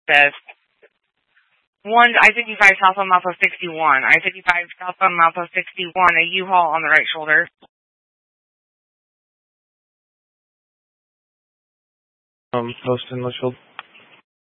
access. 1 I-55 south on Mouthpost 61. I-55 south on Mouthpost 61. A U-Haul on the right shoulder. Post in Litchfield.